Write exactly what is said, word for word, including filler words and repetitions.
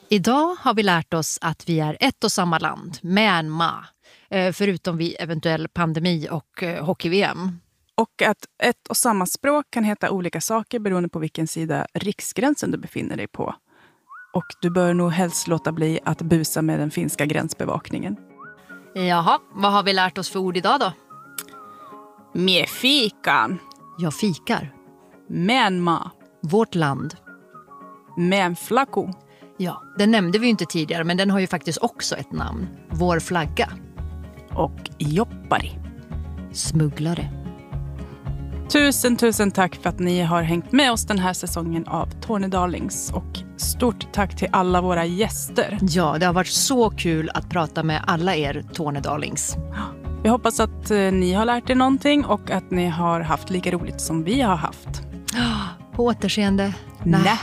Idag har vi lärt oss att vi är ett och samma land, Myanmar, förutom vid eventuell pandemi och hockey-V M. Och att ett och samma språk kan heta olika saker beroende på vilken sida riksgränsen du befinner dig på. Och du bör nog helst låta bli att busa med den finska gränsbevakningen. Jaha, vad har vi lärt oss för ord idag då? Mie fikan. Jag fikar. Myanmar. Vårt land. Män flaku. Ja, den nämnde vi ju inte tidigare, men den har ju faktiskt också ett namn. Vår flagga. Och jobbari. Smugglare. Tusen, tusen tack för att ni har hängt med oss den här säsongen av Tornedalings. Och stort tack till alla våra gäster. Ja, det har varit så kul att prata med alla er Tornedalings. Vi hoppas att eh, ni har lärt er någonting och att ni har haft lika roligt som vi har haft. På återseende. Nä.